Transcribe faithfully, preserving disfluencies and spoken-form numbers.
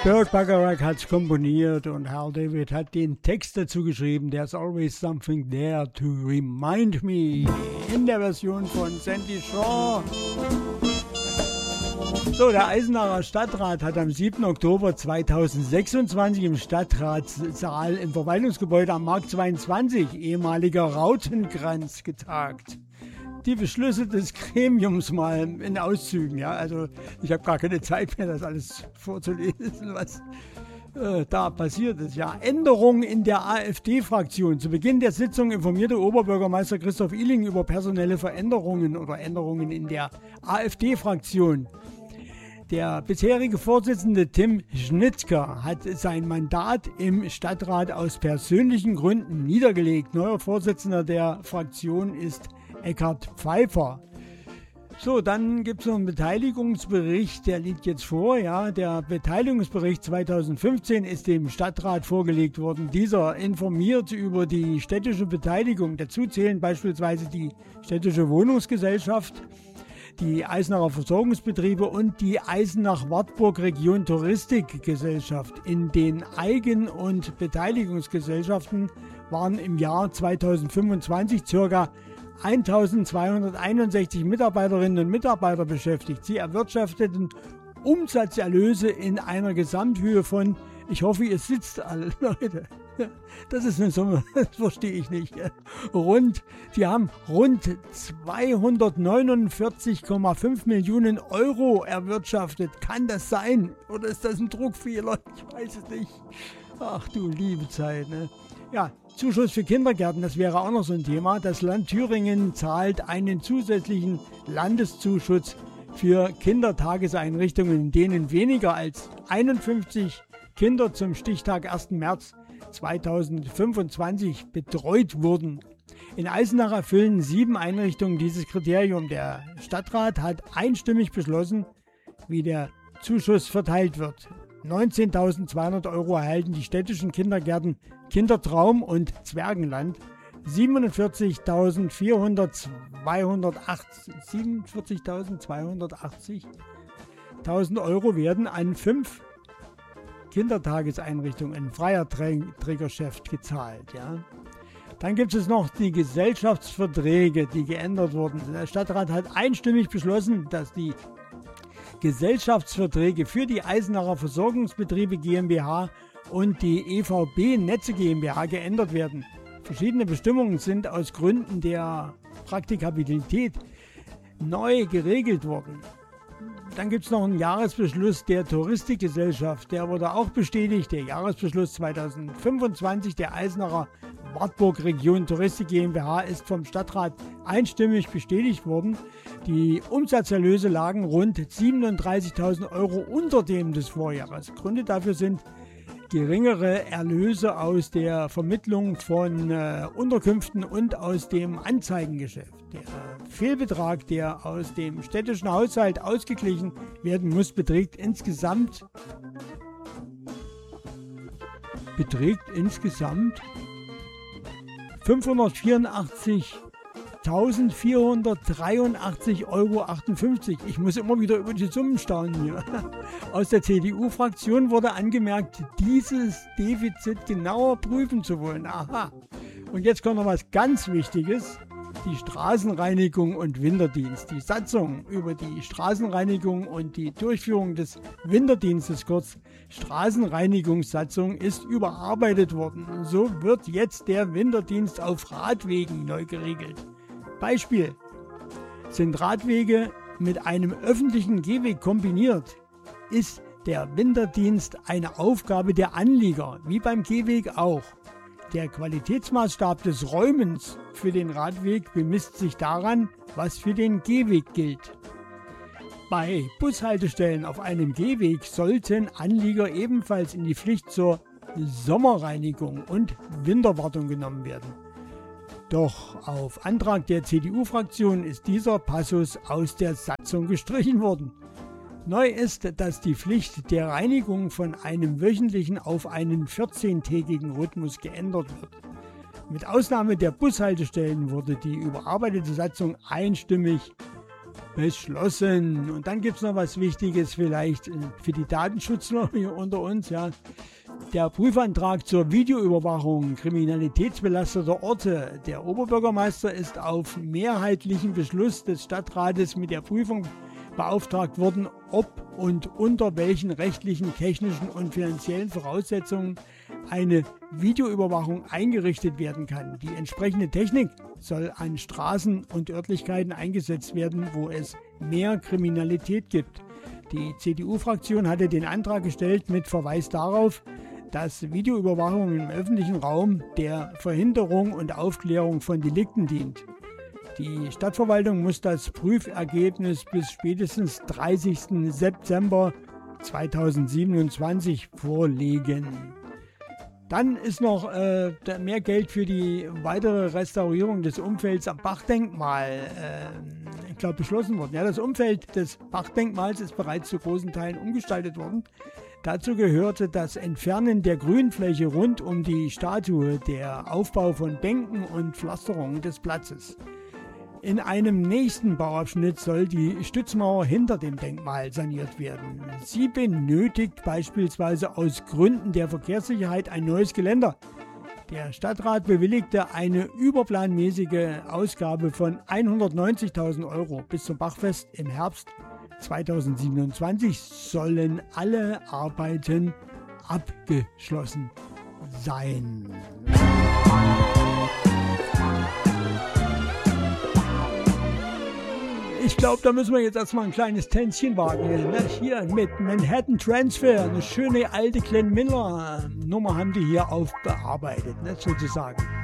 Burt Bacharach hat es komponiert und Hal David hat den Text dazu geschrieben. There's always something there to remind me. In der Version von Sandy Shaw. So, der Eisenacher Stadtrat hat am siebten Oktober zweitausendsechsundzwanzig im Stadtratssaal im Verwaltungsgebäude am Markt zweiundzwanzig, ehemaliger Rautenkranz, getagt. Die Beschlüsse des Gremiums mal in Auszügen, ja, also ich habe gar keine Zeit mehr, das alles vorzulesen, was äh, da passiert ist. Ja, Änderungen in der AfD-Fraktion. Zu Beginn der Sitzung informierte Oberbürgermeister Christoph Illing über personelle Veränderungen oder Änderungen in der AfD-Fraktion. Der bisherige Vorsitzende Tim Schnitzker hat sein Mandat im Stadtrat aus persönlichen Gründen niedergelegt. Neuer Vorsitzender der Fraktion ist Eckhard Pfeiffer. So, dann gibt es noch einen Beteiligungsbericht, der liegt jetzt vor. Ja, der Beteiligungsbericht zweitausendfünfzehn ist dem Stadtrat vorgelegt worden. Dieser informiert über die städtische Beteiligung. Dazu zählen beispielsweise die städtische Wohnungsgesellschaft, die Eisenacher Versorgungsbetriebe und die Eisenach-Wartburg Region Touristikgesellschaft. In den Eigen- und Beteiligungsgesellschaften waren im Jahr zweitausendfünfundzwanzig ca. eintausendzweihunderteinundsechzig Mitarbeiterinnen und Mitarbeiter beschäftigt. Sie erwirtschafteten Umsatzerlöse in einer Gesamthöhe von, ich hoffe, ihr sitzt alle, Leute. Das ist eine Summe, das verstehe ich nicht. Rund, die haben rund zweihundertneunundvierzig Komma fünf Millionen Euro erwirtschaftet. Kann das sein? Oder ist das ein Druckfehler? Ich weiß es nicht. Ach du liebe Zeit, ne? Ja, Zuschuss für Kindergärten, das wäre auch noch so ein Thema. Das Land Thüringen zahlt einen zusätzlichen Landeszuschuss für Kindertageseinrichtungen, in denen weniger als einundfünfzig Kinder zum Stichtag ersten März zweitausendfünfundzwanzig betreut wurden. In Eisenach erfüllen sieben Einrichtungen dieses Kriterium. Der Stadtrat hat einstimmig beschlossen, wie der Zuschuss verteilt wird. neunzehntausendzweihundert Euro erhalten die städtischen Kindergärten Kindertraum und Zwergenland. siebenundvierzigtausendzweihundertachtzig Euro werden an fünf Kindertageseinrichtungen in freier Trägerschaft gezahlt. Ja. Dann gibt es noch die Gesellschaftsverträge, die geändert wurden. Der Stadtrat hat einstimmig beschlossen, dass die Gesellschaftsverträge für die Eisenacher Versorgungsbetriebe GmbH und die E V B Netze GmbH geändert werden. Verschiedene Bestimmungen sind aus Gründen der Praktikabilität neu geregelt worden. Dann gibt es noch einen Jahresbeschluss der Touristikgesellschaft, der wurde auch bestätigt. Der Jahresbeschluss zweitausendfünfundzwanzig der Eisenacher Wartburg Region Touristik GmbH ist vom Stadtrat einstimmig bestätigt worden. Die Umsatzerlöse lagen rund siebenunddreißigtausend Euro unter dem des Vorjahres. Gründe dafür sind geringere Erlöse aus der Vermittlung von äh, Unterkünften und aus dem Anzeigengeschäft. Der Fehlbetrag, der aus dem städtischen Haushalt ausgeglichen werden muss, beträgt insgesamt beträgt insgesamt fünfhundertvierundachtzigtausendvierhundertdreiundachtzig Euro achtundfünfzig. Ich muss immer wieder über die Summen staunen hier. Aus der C D U-Fraktion wurde angemerkt, dieses Defizit genauer prüfen zu wollen. Aha. Und jetzt kommt noch was ganz Wichtiges. Die Straßenreinigung und Winterdienst. Die Satzung über die Straßenreinigung und die Durchführung des Winterdienstes, kurz Straßenreinigungssatzung, ist überarbeitet worden. So wird jetzt der Winterdienst auf Radwegen neu geregelt. Beispiel: Sind Radwege mit einem öffentlichen Gehweg kombiniert, ist der Winterdienst eine Aufgabe der Anlieger, wie beim Gehweg auch. Der Qualitätsmaßstab des Räumens für den Radweg bemisst sich daran, was für den Gehweg gilt. Bei Bushaltestellen auf einem Gehweg sollten Anlieger ebenfalls in die Pflicht zur Sommerreinigung und Winterwartung genommen werden. Doch auf Antrag der C D U-Fraktion ist dieser Passus aus der Satzung gestrichen worden. Neu ist, dass die Pflicht der Reinigung von einem wöchentlichen auf einen vierzehntägigen Rhythmus geändert wird. Mit Ausnahme der Bushaltestellen wurde die überarbeitete Satzung einstimmig beschlossen. Und dann gibt es noch was Wichtiges vielleicht für die Datenschutzler hier unter uns, ja. Der Prüfantrag zur Videoüberwachung kriminalitätsbelasteter Orte. Der Oberbürgermeister ist auf mehrheitlichen Beschluss des Stadtrates mit der Prüfung beauftragt worden, ob und unter welchen rechtlichen, technischen und finanziellen Voraussetzungen eine Videoüberwachung eingerichtet werden kann. Die entsprechende Technik soll an Straßen und Örtlichkeiten eingesetzt werden, wo es mehr Kriminalität gibt. Die C D U-Fraktion hatte den Antrag gestellt mit Verweis darauf, dass Videoüberwachung im öffentlichen Raum der Verhinderung und Aufklärung von Delikten dient. Die Stadtverwaltung muss das Prüfergebnis bis spätestens dreißigsten September zweitausendsiebenundzwanzig vorlegen. Dann ist noch äh, mehr Geld für die weitere Restaurierung des Umfelds am Bachdenkmal äh, ich glaube, beschlossen worden. Ja, das Umfeld des Bachdenkmals ist bereits zu großen Teilen umgestaltet worden. Dazu gehörte das Entfernen der Grünfläche rund um die Statue, der Aufbau von Bänken und Pflasterung des Platzes. In einem nächsten Bauabschnitt soll die Stützmauer hinter dem Denkmal saniert werden. Sie benötigt beispielsweise aus Gründen der Verkehrssicherheit ein neues Geländer. Der Stadtrat bewilligte eine überplanmäßige Ausgabe von hundertneunzigtausend Euro. Bis zum Bachfest im Herbst zweitausendsiebenundzwanzig sollen alle Arbeiten abgeschlossen sein. Ich glaube, da müssen wir jetzt erstmal ein kleines Tänzchen wagen. Ne? Hier mit Manhattan Transfer, eine schöne alte Glenn Miller Nummer haben die hier aufbearbeitet, ne? Sozusagen.